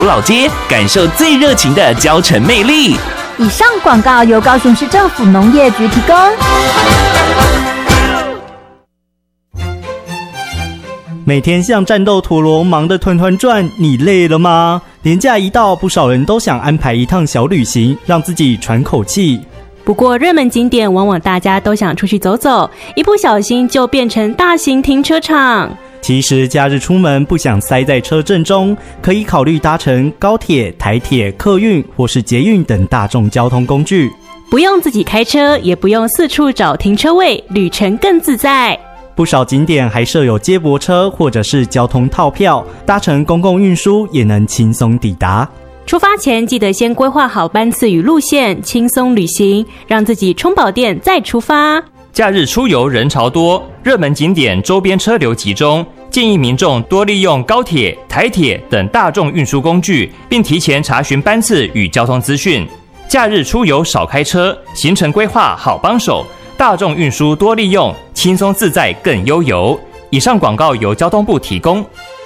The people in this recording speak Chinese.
老街，感受最热情的交城魅力。 以上广告由高雄市政府农业局提供。 每天像战斗陀螺忙得团团转，你累了吗？连假一到，不少人都想安排一趟小旅行，让自己喘口气。 不过热门景点往往大家都想出去走走，一不小心就变成大型停车场。 其实假日出门不想塞在车阵中，可以考虑搭乘高铁、台铁、客运或是捷运等大众交通工具， 不用自己开车，也不用四处找停车位，旅程更自在。 不少景点还设有接驳车或者是交通套票，搭乘公共运输也能轻松抵达。 出发前记得先规划好班次与路线，轻松旅行，让自己充饱电再出发。 假日出游人潮多，热门景点周边车流集中，建议民众多利用高铁、台铁等大众运输工具，并提前查询班次与交通资讯。假日出游少开车，行程规划好帮手，大众运输多利用，轻松自在更悠游。以上广告由交通部提供。